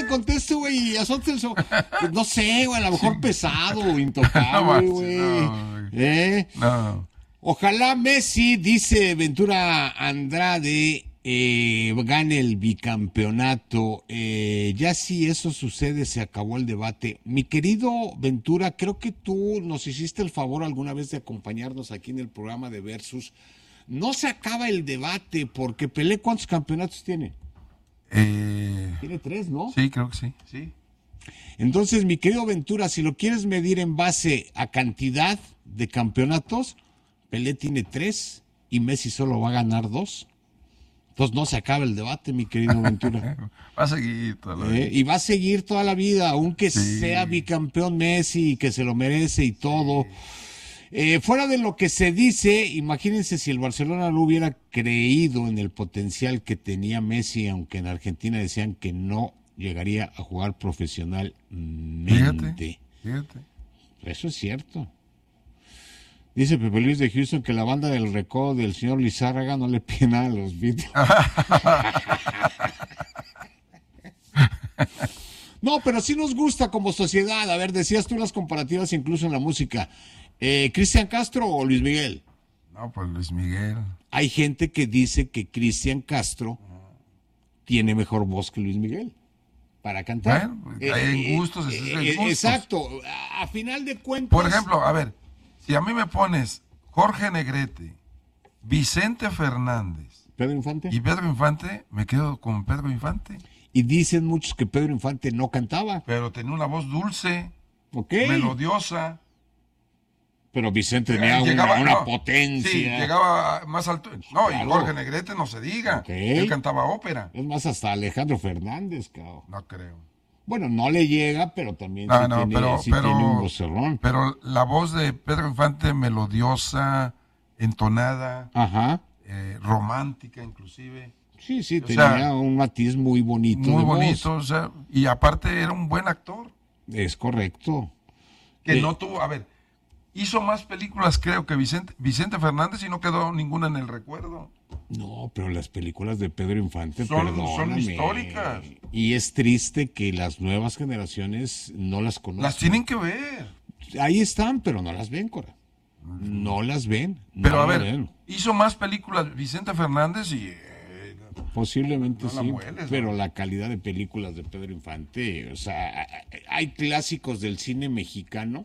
conteste, güey, y azote el pues no sé, güey, a lo mejor pesado o intocable, güey. No. Ojalá Messi, dice Ventura Andrade, gane el bicampeonato. Ya si eso sucede, se acabó el debate. Mi querido Ventura, creo que tú nos hiciste el favor alguna vez de acompañarnos aquí en el programa de Versus. No se acaba el debate porque Pelé, ¿cuántos campeonatos tiene? Tiene 3, ¿no? Sí, creo que sí. Entonces, mi querido Ventura, si lo quieres medir en base a cantidad de campeonatos, Pelé tiene 3 y Messi solo va a ganar 2. Entonces no se acaba el debate, mi querido Ventura. Va a seguir toda la vida. Y va a seguir toda la vida, aunque sea bicampeón Messi, que se lo merece y todo. Fuera de lo que se dice, imagínense si el Barcelona no hubiera creído en el potencial que tenía Messi, aunque en Argentina decían que no llegaría a jugar profesionalmente. Fíjate. Eso es cierto. Dice Pepe Luis de Houston que la banda del recodo del señor Lizárraga no le pide nada a los Beatles. No, pero sí nos gusta como sociedad. A ver, decías tú las comparativas incluso en la música. ¿Cristian Castro o Luis Miguel? No, pues Luis Miguel. Hay gente que dice que Cristian Castro tiene mejor voz que Luis Miguel para cantar. Bueno, hay gustos, gustos. Exacto. A final de cuentas. Por ejemplo, a ver, si a mí me pones Jorge Negrete, Vicente Fernández Pedro Infante. Y Pedro Infante, me quedo con Pedro Infante. Y dicen muchos que Pedro Infante no cantaba. Pero tenía una voz dulce, okay, melodiosa. Pero Vicente tenía una potencia. Sí, llegaba más alto. No, claro. Y Jorge Negrete no se diga. Okay. Él cantaba ópera. Es más, hasta Alejandro Fernández, cabrón. No creo. Bueno, no le llega, pero también tiene un vocerrón. Pero la voz de Pedro Infante, melodiosa, entonada, romántica inclusive. Sí, tenía un matiz muy bonito. Muy bonito, o sea, y aparte era un buen actor. Es correcto. Que no tuvo, a ver, hizo más películas creo que Vicente Fernández y no quedó ninguna en el recuerdo. No, pero las películas de Pedro Infante son históricas. Y es triste que las nuevas generaciones no las conozcan. Las tienen que ver. Ahí están, pero no las ven, Cora. No las ven. Pero no a ver, hizo más películas Vicente Fernández y... posiblemente no sí, mueles, pero la calidad de películas de Pedro Infante, o sea, hay clásicos del cine mexicano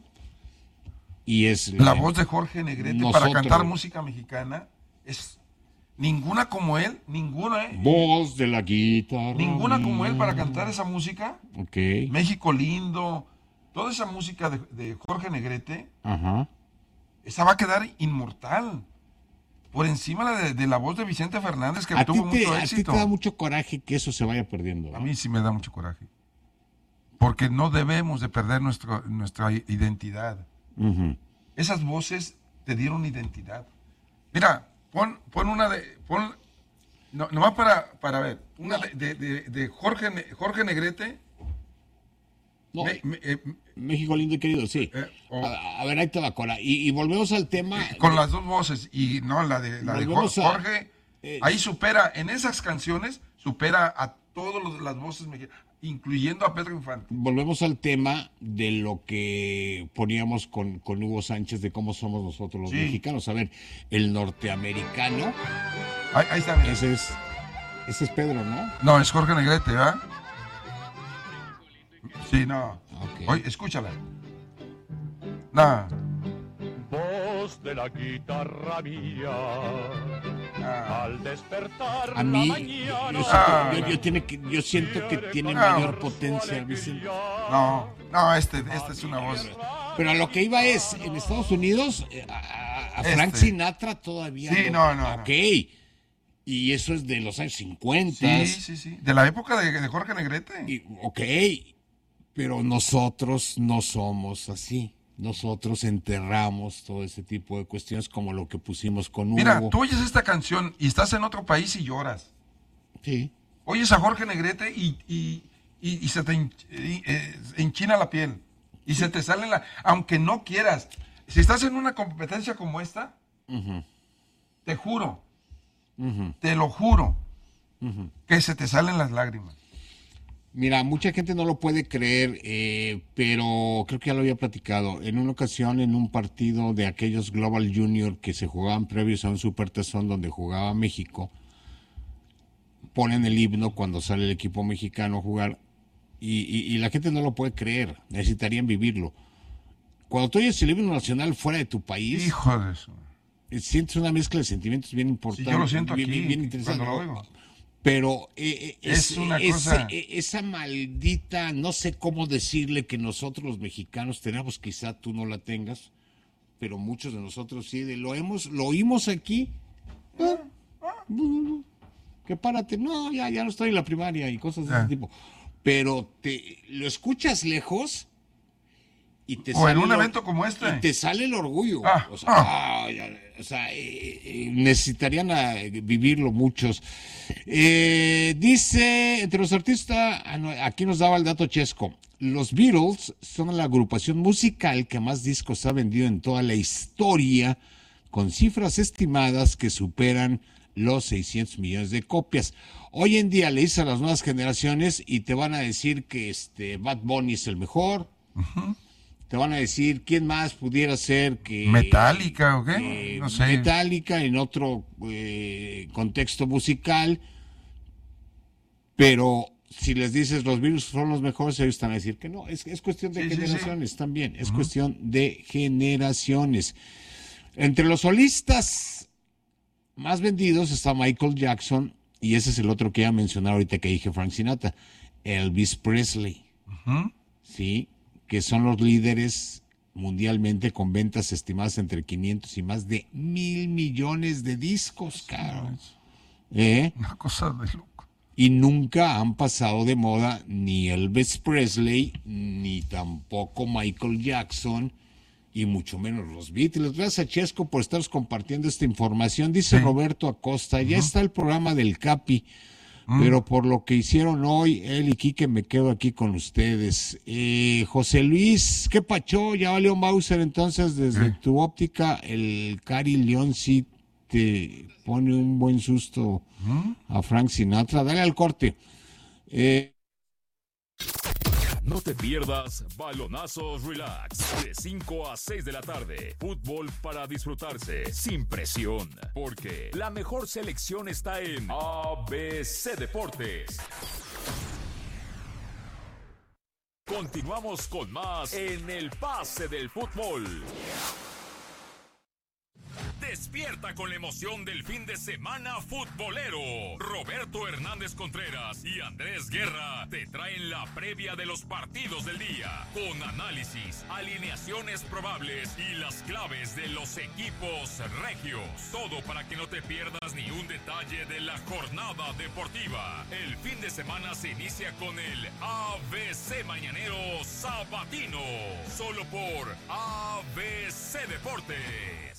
y es... La voz de Jorge Negrete para cantar música mexicana es... Ninguna como él, ninguna, Voz de la guitarra. Ninguna como él para cantar esa música. Okay. México lindo, toda esa música de Jorge Negrete, Ajá. esa va a quedar inmortal. Por encima de la voz de Vicente Fernández, que tuvo mucho éxito. A ti te da mucho coraje que eso se vaya perdiendo, ¿no? A mí sí me da mucho coraje. Porque no debemos de perder nuestra identidad. Uh-huh. Esas voces te dieron identidad. Mira, pon una de... nomás para ver. Una de Jorge Negrete. No, México lindo y querido, sí. A ver, ahí te va, Cora. Y volvemos al tema. Con las dos voces. Y no, la de Jorge. Ahí supera, en esas canciones, supera a todas las voces mexicanas, incluyendo a Pedro Infante. Volvemos al tema de lo que poníamos con Hugo Sánchez, de cómo somos nosotros los mexicanos. A ver, el norteamericano. Ahí está. Mira. Ese es Pedro, ¿no? No, es Jorge Negrete, ¿verdad? Sí, no. Okay. Oye, escúchala. No. Voz de la guitarra mía. Al despertar a mí, la mañana. yo siento que tiene mayor potencia, Vicente. No, esta es una voz. Pero a lo que iba es, en Estados Unidos, a Frank Sinatra todavía. Sí, no. Ok. Y eso es de los años 50. Sí. De la época de Jorge Negrete. Ok. Pero nosotros no somos así. Nosotros enterramos todo ese tipo de cuestiones como lo que pusimos con Hugo. Mira, tú oyes esta canción y estás en otro país y lloras. Sí. Oyes a Jorge Negrete y se te enchina la piel. Y se te sale aunque no quieras. Si estás en una competencia como esta, te juro, te lo juro, que se te salen las lágrimas. Mira, mucha gente no lo puede creer, pero creo que ya lo había platicado. En una ocasión, en un partido de aquellos Global Junior que se jugaban previos a un Supertazón donde jugaba México, ponen el himno cuando sale el equipo mexicano a jugar y la gente no lo puede creer, necesitarían vivirlo. Cuando tú oyes el himno nacional fuera de tu país, Hijo de eso. sientes una mezcla de sentimientos bien Sí, importante, yo lo siento aquí, bien interesante. cuando lo oigo. Pero Es una cosa. esa maldita, no sé cómo decirle que nosotros los mexicanos tenemos, quizá tú no la tengas, pero muchos de nosotros sí, lo oímos aquí. Que párate, no, ya no estoy en la primaria y cosas de ese tipo. Pero lo escuchas lejos y te O en un evento como este. y te sale el orgullo. Necesitarían vivirlo muchos. Dice, entre los artistas, aquí nos daba el dato Chesco, los Beatles son la agrupación musical que más discos ha vendido en toda la historia, con cifras estimadas que superan los 600 millones de copias. Hoy en día le dices a las nuevas generaciones y te van a decir que Bad Bunny es el mejor. Te van a decir quién más pudiera ser que Metallica o qué, no sé. Metallica en otro contexto musical, pero si les dices los Beatles son los mejores, ellos están a decir que no. Es cuestión de generaciones también, es cuestión de generaciones. Entre los solistas más vendidos está Michael Jackson, y ese es el otro que iba a mencionar ahorita que dije Frank Sinatra, Elvis Presley, sí, que son los líderes mundialmente con ventas estimadas entre 500 y más de 1,000 millones de discos, caro. Una cosa de loco. Y nunca han pasado de moda ni Elvis Presley, ni tampoco Michael Jackson, y mucho menos los Beatles. Gracias a Chesco por estaros compartiendo esta información. Dice Roberto Acosta, ya está el programa del Capi, pero por lo que hicieron hoy, él y Quique, me quedo aquí con ustedes. José Luis, ¿qué pacho? Ya valió Mauser, entonces desde tu óptica, el Cari León sí te pone un buen susto a Frank Sinatra. Dale al corte. No te pierdas Balonazos Relax, de 5 a 6 de la tarde. Fútbol para disfrutarse, sin presión, porque la mejor selección está en ABC Deportes. Continuamos con más en el Pase del Fútbol. Despierta con la emoción del fin de semana futbolero. Roberto Hernández Contreras y Andrés Guerra te traen la previa de los partidos del día, con análisis, alineaciones probables y las claves de los equipos regios. Todo para que no te pierdas ni un detalle de la jornada deportiva. El fin de semana se inicia con el ABC Mañanero Sabatino, solo por ABC Deportes.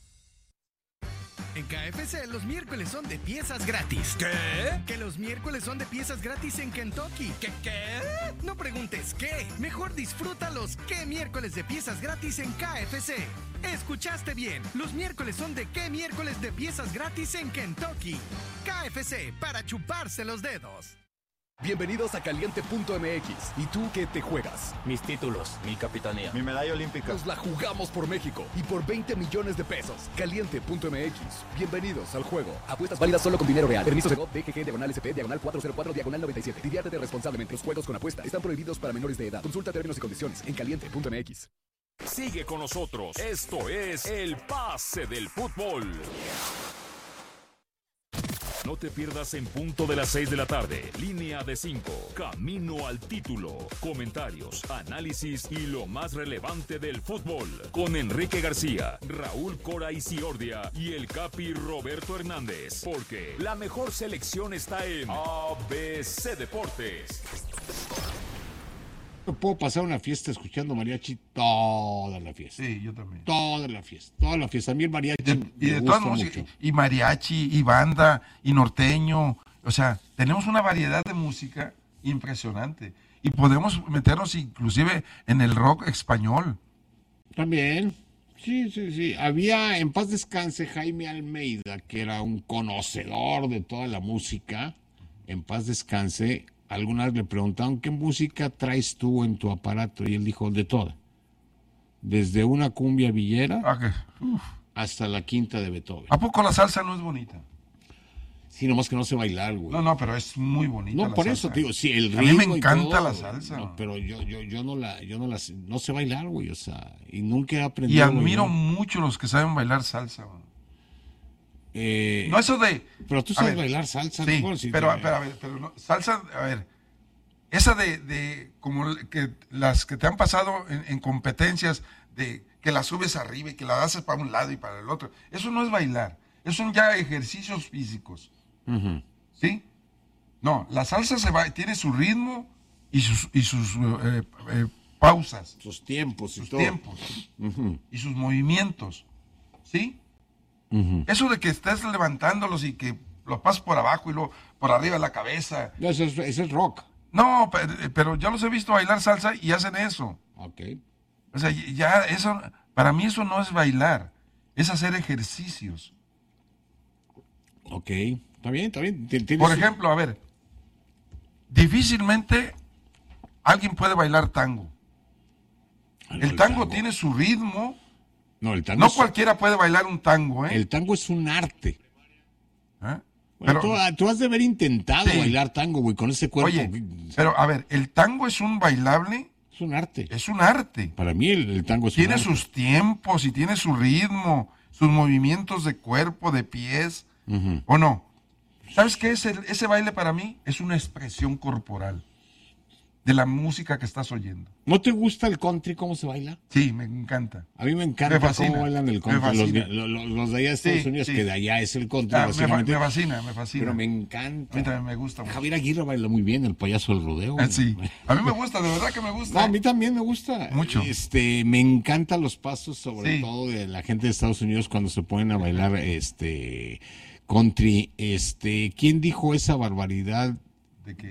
En KFC los miércoles son de piezas gratis. ¿Qué? Que los miércoles son de piezas gratis en Kentucky. ¿Qué? No preguntes qué. Mejor disfruta los ¿qué miércoles de piezas gratis en KFC? Escuchaste bien. Los miércoles son de ¿qué miércoles de piezas gratis en Kentucky? KFC, para chuparse los dedos. Bienvenidos a Caliente.mx. ¿Y tú qué te juegas? Mis títulos, mi capitanía. Mi medalla olímpica. Nos la jugamos por México y por 20 millones de pesos. Caliente.mx. Bienvenidos al juego. Apuestas válidas solo con dinero real. Permiso de GOV, DGG, /SP, /404, /97. Diviértete responsablemente. Los juegos con apuesta están prohibidos para menores de edad. Consulta términos y condiciones en Caliente.mx. Sigue con nosotros. Esto es el Pase del Fútbol. No te pierdas en punto de las 6 de la tarde. Línea de 5. Camino al título. Comentarios, análisis y lo más relevante del fútbol. Con Enrique García, Raúl Cora y Ciordia y el Capi Roberto Hernández. Porque la mejor selección está en ABC Deportes. No puedo pasar una fiesta escuchando mariachi toda la fiesta. Sí, yo también. Toda la fiesta. A mí el mariachi Y de me todas gusta músicas, mucho. y mariachi, y banda, y norteño. O sea, tenemos una variedad de música impresionante. Y podemos meternos inclusive en el rock español. También. Sí. Había, en paz descanse, Jaime Almeida, que era un conocedor de toda la música. En paz descanse, alguna vez le preguntaron, ¿qué música traes tú en tu aparato? Y él dijo, de toda. Desde una cumbia villera hasta la quinta de Beethoven. ¿A poco la salsa no es bonita? Sí, nomás que no sé bailar, güey. No, pero es muy bonita No, la por salsa. eso te digo, sí, el ritmo. A mí me y encanta todo, la salsa. no, pero yo no sé bailar, güey, o sea, y nunca he Y aprendido. admiro güey, mucho los que saben bailar salsa. ¿no? No eso de... Pero tú sabes bailar salsa, Sí, ¿no? Si pero no, salsa, a ver, esa de como que las que te han pasado en competencias, de que la subes arriba y que la haces para un lado y para el otro, eso no es bailar, esos son ya ejercicios físicos. Uh-huh. ¿Sí? No, la salsa tiene su ritmo y sus pausas, Sus tiempos y sus todo. tiempos Uh-huh. y sus movimientos. ¿Sí? Uh-huh. Eso de que estés levantándolos y que los pasas por abajo y luego por arriba de la cabeza. No, eso es rock. No, pero yo los he visto bailar salsa y hacen eso. Ok. O sea, ya eso, para mí eso no es bailar, es hacer ejercicios. Ok. Está bien, está bien. Por ejemplo, a ver, difícilmente alguien puede bailar tango. El tango tiene su ritmo. No, el tango No es, cualquiera puede bailar un tango, ¿eh? el tango es un arte. ¿Eh? Bueno, Pero, tú has de haber intentado Sí. bailar tango, güey, con ese cuerpo. oye, pero a ver, el tango es un bailable, Es un arte. es un arte. Para mí el tango es un Tiene arte. sus tiempos y tiene su ritmo, sus movimientos de cuerpo, de pies, Ujú. ¿o no? ¿Sabes qué es ese baile para mí? Es una expresión corporal de la música que estás oyendo. ¿No te gusta el country, cómo se baila? Sí, me encanta. A mí me encanta Me fascina, cómo bailan el me country. fascina. Los de allá de Estados Sí, Unidos, sí. que de allá es el country, Ah, me básicamente. fascina. Pero me A encanta. mí también me gusta mucho. Javier Aguirre baila muy bien, el payaso del rodeo. Ah, sí. A mí me gusta, de verdad que me gusta. No, a mí también me gusta. Mucho. Me encantan los pasos, sobre Sí. todo de la gente de Estados Unidos cuando se ponen a bailar country. ¿Quién dijo esa barbaridad ¿De qué?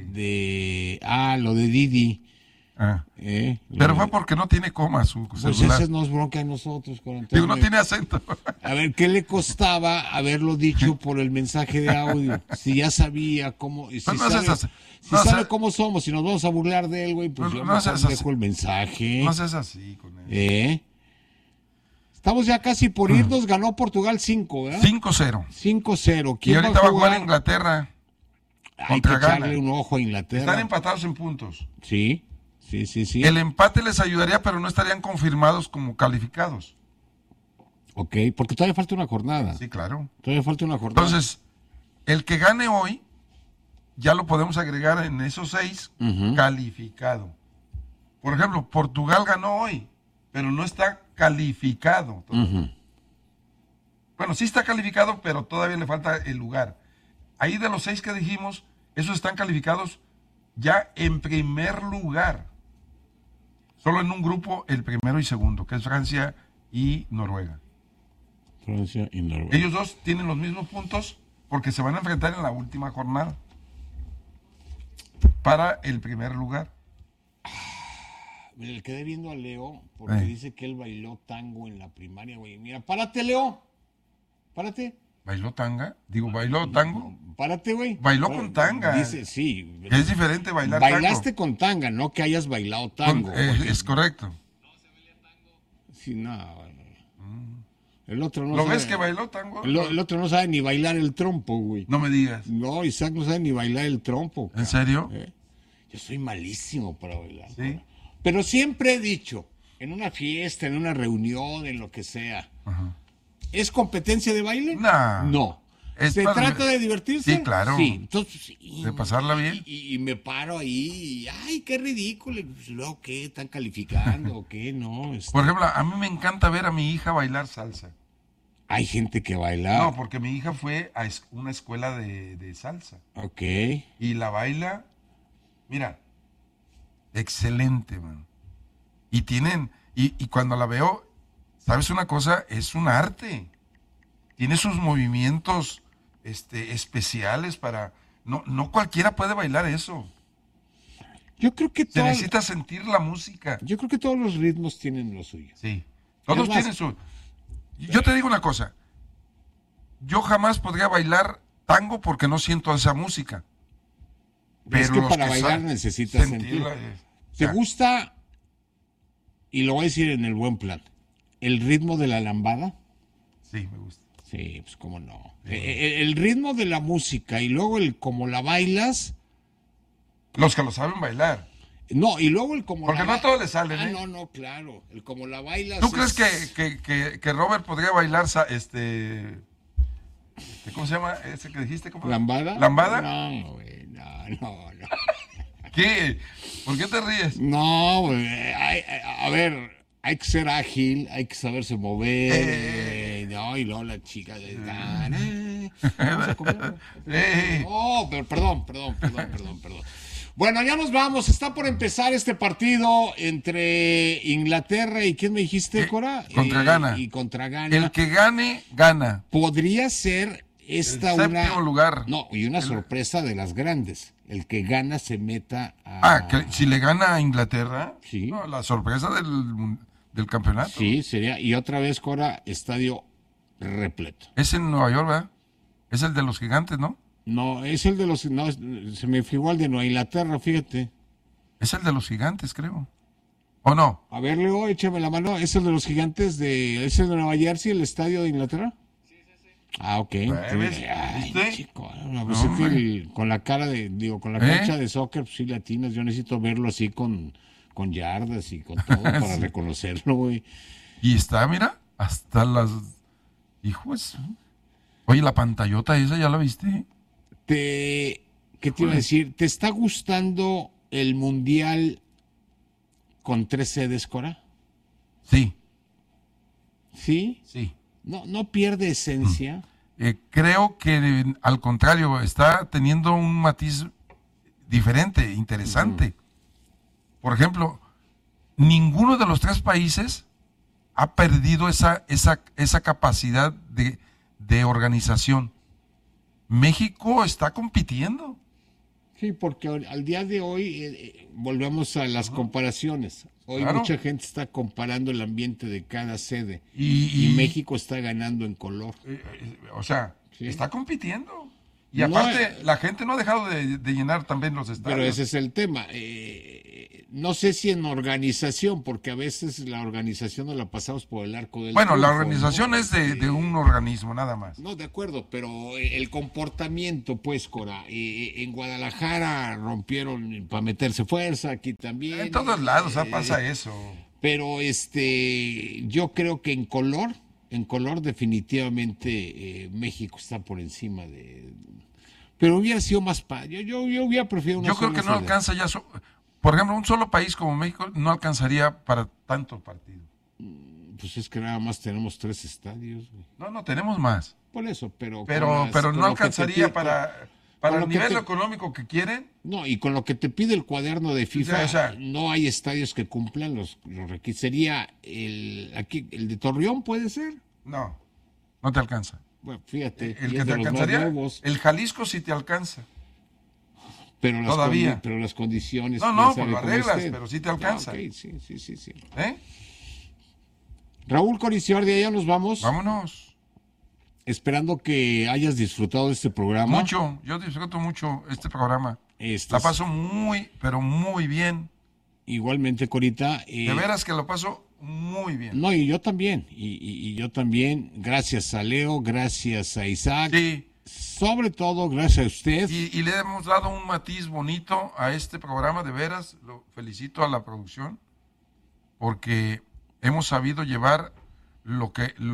lo de Didi? Ah. Lo Pero de- fue porque no tiene coma su Pues celular. esa nos bronca a nosotros, Coronel. Digo, no tiene acento. A ver, ¿qué le costaba haberlo dicho por el mensaje de audio? Si ya sabía cómo, y si No, no sabe, seas así. si No sabe seas- cómo somos, si nos vamos a burlar de él, güey, pues No, yo no mejor seas así. dejo el mensaje. No seas así con él. Estamos ya casi por irnos, ganó Portugal 5, ¿verdad? 5-0. 5-0. Y ¿Quién ahorita va a jugar jugar? Inglaterra. Hay que contra echarle Ghana. un ojo a Inglaterra. Están empatados en puntos. Sí. El empate les ayudaría, pero no estarían confirmados como calificados. Ok, porque todavía falta una jornada. Sí, claro. Todavía falta una jornada. Entonces, el que gane hoy, ya lo podemos agregar en esos 6, Ujú. calificado. Por ejemplo, Portugal ganó hoy, pero no está calificado. Ujú. Bueno, sí está calificado, pero todavía le falta el lugar. Ahí de los 6 que dijimos, esos están calificados ya en primer lugar. Solo en un grupo, el primero y segundo, que es Francia y Noruega. Francia y Noruega. Ellos dos tienen los mismos puntos porque se van a enfrentar en la última jornada para el primer lugar. Mira, le quedé viendo a Leo porque dice que él bailó tango en la primaria, güey. Mira, párate, Leo. Párate. ¿Bailó tanga? Digo, ¿bailó tango? Párate, güey. Bailó con tanga. Dice, sí. Es diferente bailar Bailaste tango. con tanga, no que hayas bailado tango. porque- Es correcto. Sí, no. El otro no ¿Lo sabe. ves que bailó tango? El otro no sabe ni bailar el trompo, güey. No me digas. No, Isaac no sabe ni bailar el trompo. ¿En cabrón. serio? Yo soy malísimo para bailar. Sí. Pero siempre he dicho, en una fiesta, en una reunión, en lo que sea, ¿es competencia de baile? Nah. No. Es ¿Se para- trata de divertirse? Sí, claro. Sí, entonces, sí, De pasarla bien. Y me paro ahí, y, ay, qué ridículo. Y, pues, luego, ¿qué? ¿Están calificando o qué? No. Por ejemplo, a mí me encanta ver a mi hija bailar salsa. Hay gente que baila. No, porque mi hija fue a una escuela de salsa. Ok. Y la baila, mira, excelente, man. Y cuando la veo, ¿sabes una cosa? Es un arte. Tiene sus movimientos especiales para... No cualquiera puede bailar eso. Yo creo que Se necesita sentir la música. Yo creo que todos los ritmos tienen lo suyo. Sí. Todos más- tienen su... Yo te digo una cosa. Yo jamás podría bailar tango porque no siento esa música. Pero es que los para bailar saben necesitas sentir. sentirla, ¿Te gusta? Y lo voy a decir en el buen plan. ¿El ritmo de la lambada? Sí, me gusta. Sí, pues cómo no. El ritmo de la música y luego el cómo la bailas. Los que lo saben bailar. No, y luego el cómo Porque la no a todos les salen, ¿eh? No, claro. El cómo la bailas. ¿Tú crees que Robert podría bailar ¿cómo se llama ese que dijiste? ¿Cómo? ¿Lambada? ¿Lambada? No, güey, no. ¿Qué? ¿Por qué te ríes? No, güey. A ver, hay que ser ágil, hay que saberse mover. No, y luego la chica de... Vamos a comer. Oh, pero perdón. Bueno, ya nos vamos. Está por empezar este partido entre Inglaterra y ¿quién me dijiste, Cora? Contra Ghana. Y contra Ghana. El que gane, gana. Podría ser esta El séptimo lugar. No, y una sorpresa de las grandes. El que gana se meta a... que si le gana a Inglaterra, Sí. no, la sorpresa del campeonato. Sí, sería. Y otra vez, Cora, estadio repleto. Es en Nueva York, ¿verdad? Es el de los gigantes, ¿no? No, es el de los... No, se me figuró el de Nueva Inglaterra, fíjate. Es el de los gigantes, creo. ¿O no? A ver, Leo, échame la mano. ¿Es el de los gigantes de... ¿Es el de Nueva Jersey, el estadio de Inglaterra? Sí. Ah, ok. ¿Ves? Ay, ¿Viste? chico, con la cara de... con la cancha de soccer, pues sí latinas. Yo necesito verlo así con yardas y con todo para Sí. reconocerlo, güey. Y está, mira, hasta las... Hijos. Oye, la pantallota esa, ¿ya la viste? ¿Qué te iba a decir? ¿Te está gustando el Mundial con 3 sedes, Cora? Sí, ¿Sí? sí. No pierde esencia. Creo que al contrario, está teniendo un matiz diferente, interesante. Por ejemplo, ninguno de los 3 países ha perdido esa capacidad de organización. México está compitiendo. Sí, porque al día de hoy volvemos a las comparaciones. Hoy Claro. mucha gente está comparando el ambiente de cada sede Y y México está ganando en color. O sea, Sí. está compitiendo. Y No, aparte, la gente no ha dejado de llenar también los estadios. Pero ese es el tema. No sé si en organización, porque a veces la organización nos la pasamos por el arco del Bueno, la triunfo, organización ¿no? es de un organismo, nada más. No, de acuerdo, pero el comportamiento, pues, Cora, en Guadalajara rompieron para meterse fuerza, aquí también. En todos lados pasa eso. Pero yo creo que en color definitivamente México está por encima de... Pero hubiera sido más padre. Yo hubiera preferido una Yo creo que sola no sede. alcanza ya. Por ejemplo, un solo país como México no alcanzaría para tanto partido. Pues es que nada más tenemos 3 estadios, güey. No, tenemos más. Por eso, pero Pero con no lo que te alcanzaría pide- para con el lo que nivel te- económico que quieren. No, y con lo que te pide el cuaderno de FIFA, O sea, no hay estadios que cumplan los requisitos. Sería el de Torreón, ¿puede ser? No te alcanza. Bueno, fíjate, El y que es te de los más alcanzaría, nuevos, el Jalisco sí te alcanza. pero todavía. pero las condiciones... No, quién pues sabe lo cómo arreglas, estén. pero sí te alcanza. Ah, ok, sí. ¿Eh? Raúl Coriciardia, ya nos vamos. Vámonos. Esperando que hayas disfrutado de este programa. Mucho. Yo disfruto mucho este programa. Este La es- paso muy, pero muy bien. Igualmente, Corita. De veras que lo paso muy bien. No, y yo también. Y yo también. Gracias a Leo, gracias a Isaac. Sí. Sobre todo, gracias a usted. Y le hemos dado un matiz bonito a este programa, de veras. Lo felicito a la producción porque hemos sabido llevar lo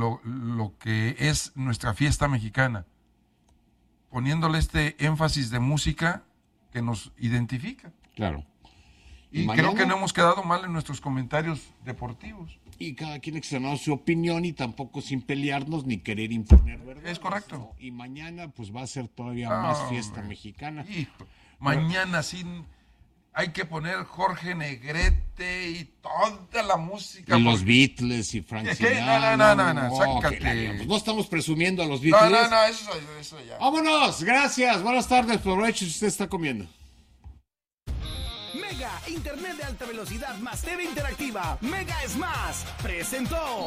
que es nuestra fiesta mexicana, poniéndole este énfasis de música que nos identifica. Claro. Y Mañana- creo que no hemos quedado mal en nuestros comentarios deportivos. Y cada quien externó su opinión y tampoco sin pelearnos ni querer imponer verdad. Es correcto. ¿No? Y mañana pues va a ser todavía Ah, más fiesta hombre. mexicana. Hijo, mañana sí hay que poner Jorge Negrete y toda la música. Y los porque- Beatles y Frank ¿Qué? Sinatra. No, sácate. Pues no estamos presumiendo a los Beatles. No, eso ya. ¡Vámonos! Gracias. Buenas tardes. Provecho si usted está comiendo. Mega Internet de alta velocidad más TV interactiva. Mega es más. Presentó.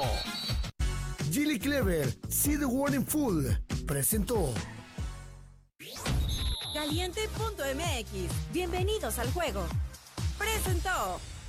Gilly Clever, See the World in Full, presentó. Caliente.mx. Bienvenidos al juego. Presentó.